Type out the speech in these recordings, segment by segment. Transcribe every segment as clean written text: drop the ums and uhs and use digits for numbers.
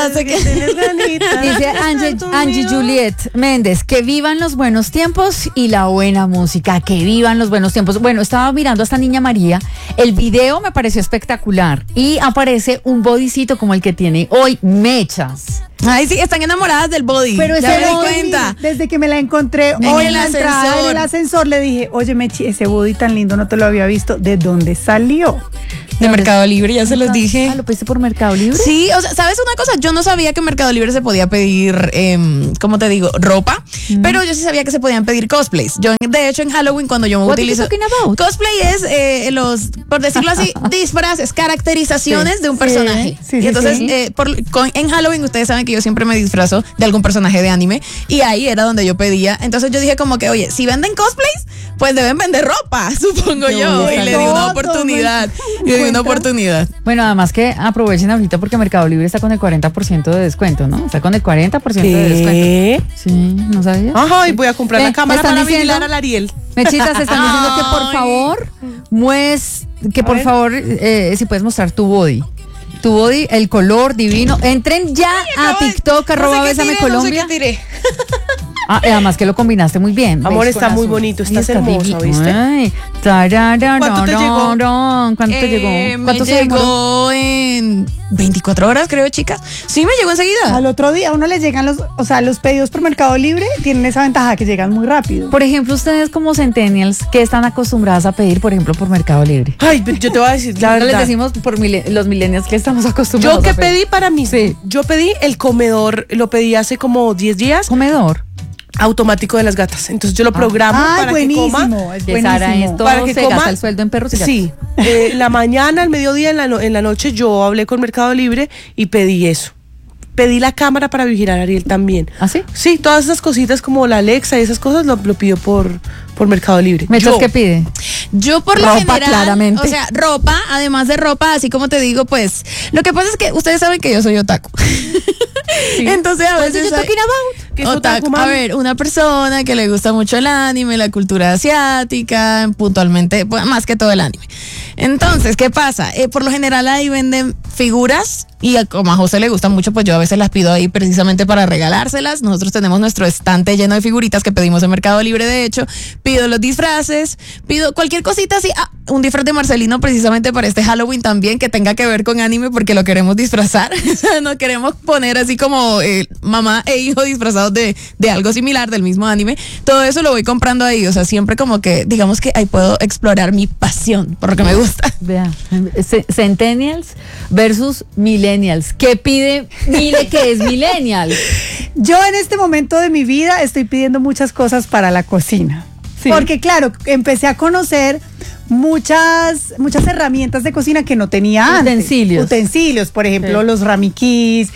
frase que dice Angie Juliet Méndez, que vivan los buenos tiempos y la buena música, que vivan los buenos tiempos. Bueno, estaba mirando a esta niña María, el video me pareció espectacular y aparece un bodycito como el que tiene hoy, mechas. Ay, sí, están enamoradas del body. Pero ya ese me di body, cuenta. desde que me la encontré hoy en la entrada del ascensor, le dije, oye, Mechi, ese body tan lindo no te lo había visto. ¿De dónde salió? De Mercado Libre, ya se los dije. ¿Lo pediste por Mercado Libre? Sí, o sea, ¿sabes una cosa? Yo no sabía que en Mercado Libre se podía pedir, ¿cómo te digo? Ropa, pero yo sí sabía que se podían pedir cosplays. Yo, de hecho, en Halloween, cuando yo me utilizo... Cosplay es por decirlo así, disfraces, caracterizaciones de un personaje. Sí, y entonces, en Halloween, ustedes saben que yo siempre me disfrazo de algún personaje de anime, y ahí era donde yo pedía. Entonces yo dije como que, oye, si venden cosplays, pues deben vender ropa, supongo yo. Y le di una oportunidad. Bueno, además que aprovechen ahorita porque Mercado Libre está con el 40% de descuento, ¿no? Está con el 40% de descuento. Sí, ¿no sabías? Ajá, y voy a comprar la cámara para vigilar al Ariel. Mechitas, están diciendo que por favor, si puedes mostrar tu body. Tu body, el color divino. Entren ya a TikTok, @BésameColombia. No sé qué tiré. Además que lo combinaste muy bien. Amor, está muy bonito, estás hermosa, ¿viste? Ay, ¿Cuánto te llegó? ¿Cuánto te llegó? ¿Cuánto se llegó en 24 horas, creo, chicas? Sí, me llegó enseguida. Al otro día a uno le llegan los pedidos por Mercado Libre tienen esa ventaja que llegan muy rápido. Por ejemplo, ustedes como centennials, ¿qué están acostumbradas a pedir, por ejemplo, por Mercado Libre? Ay, yo te voy a decir la verdad. Les decimos por los millennials que estamos acostumbrados. Yo que pedí para mí, yo pedí el comedor, lo pedí hace como 10 días. ¿Comedor? Automático de las gatas. Entonces yo lo programo para que coma. Es buenísimo. Para que se gasta el sueldo en perros y gatos. Sí. La mañana, al mediodía, en la noche yo hablé con Mercado Libre y pedí eso. Pedí la cámara para vigilar a Ariel también. ¿Ah, sí? Sí, todas esas cositas como la Alexa y esas cosas lo pido por Mercado Libre. ¿Qué pide? Yo por lo ropa, general, claramente. o sea, ropa, además de ropa, así como te digo, pues, lo que pasa es que ustedes saben que yo soy otaku. Sí. Entonces a veces ¿Qué es otaku, a ver, una persona que le gusta mucho el anime, la cultura asiática, puntualmente, pues, más que todo el anime. Entonces, ¿qué pasa? Por lo general ahí venden figuras y como a José le gustan mucho, pues yo a veces las pido ahí precisamente para regalárselas. Nosotros tenemos nuestro estante lleno de figuritas que pedimos en Mercado Libre, de hecho. Pido los disfraces, pido cualquier cosita así. Un disfraz de Marcelino precisamente para este Halloween también que tenga que ver con anime porque lo queremos disfrazar. Nos queremos poner así como mamá e hijo disfrazados de algo similar, del mismo anime. Todo eso lo voy comprando ahí, o sea, siempre como que, digamos que ahí puedo explorar mi pasión por lo que me gusta. Vean, Centennials versus Millennials. ¿Qué pide Mile que es Millennial? Yo en este momento de mi vida estoy pidiendo muchas cosas para la cocina. Sí. Porque claro, empecé a conocer muchas herramientas de cocina que no tenía antes. Utensilios, por ejemplo, los ramiquis,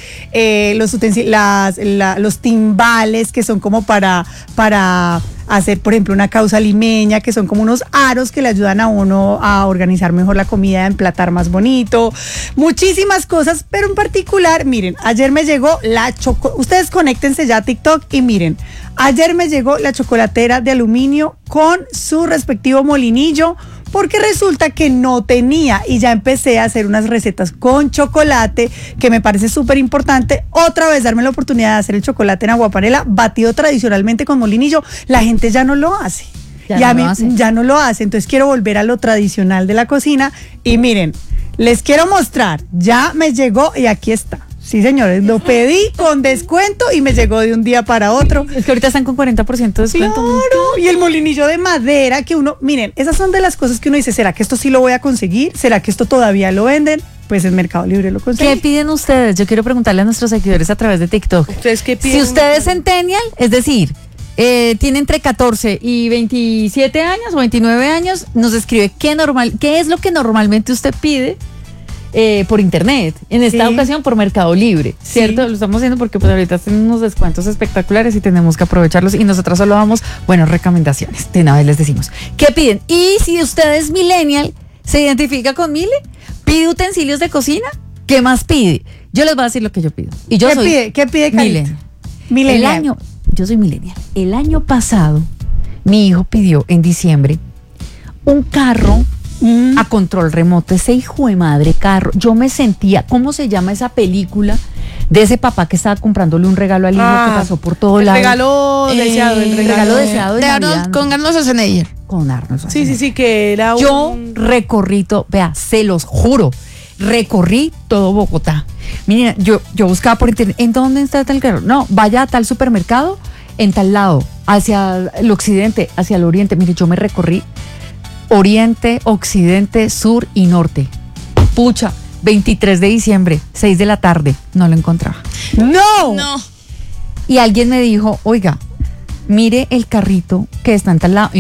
los timbales que son como para hacer, por ejemplo, una causa limeña, que son como unos aros que le ayudan a uno a organizar mejor la comida, a emplatar más bonito. Muchísimas cosas, pero en particular, miren, ayer me llegó ustedes conéctense ya a TikTok y miren, ayer me llegó la chocolatera de aluminio con su respectivo molinillo, porque resulta que no tenía y ya empecé a hacer unas recetas con chocolate que me parece súper importante. Otra vez darme la oportunidad de hacer el chocolate en agua panela batido tradicionalmente con molinillo. La gente ya no lo hace. Ya no lo hace. Entonces quiero volver a lo tradicional de la cocina y miren, les quiero mostrar, ya me llegó y aquí está. Sí, señores, lo pedí con descuento y me llegó de un día para otro. Es que ahorita están con 40% de descuento. Claro, y el molinillo de madera que miren, esas son de las cosas que uno dice, ¿será que esto sí lo voy a conseguir? ¿Será que esto todavía lo venden? Pues en Mercado Libre lo consiguen. ¿Qué piden ustedes? Yo quiero preguntarle a nuestros seguidores a través de TikTok. ¿Ustedes qué piden? Si usted es centennial, es decir, tiene entre 14 y 27 años o 29 años, nos escribe qué es lo que normalmente usted pide por internet, en esta ocasión por Mercado Libre, ¿cierto? Lo estamos haciendo porque pues ahorita tienen unos descuentos espectaculares y tenemos que aprovecharlos y nosotras solo damos, recomendaciones, de una vez les decimos, ¿qué piden? Y si usted es millennial, ¿se identifica con Mile? ¿Pide utensilios de cocina? ¿Qué más pide? Yo les voy a decir lo que yo pido. Y yo ¿Qué pide millennial? Yo soy millennial. El año pasado, mi hijo pidió en diciembre un carro a control remoto, ese hijo de madre carro. Yo me sentía, ¿cómo se llama esa película de ese papá que estaba comprándole un regalo al hijo que pasó por todo el lado. regalo deseado, el regalo deseado de Arnold, Navidad. con Arnold Schwarzenegger. Con Arnold Sí, Schwarzenegger. que era Yo recorrí todo, vea, se los juro, recorrí todo Bogotá. Miren, yo buscaba por internet, ¿en dónde está tal carro? No, vaya a tal supermercado, en tal lado, hacia el occidente, hacia el oriente. Mire, yo me recorrí oriente, occidente, sur y norte. Pucha, 23 de diciembre, 6 de la tarde, no lo encontraba. ¡No! No. Y alguien me dijo, oiga, mire el carrito que está en tal lado.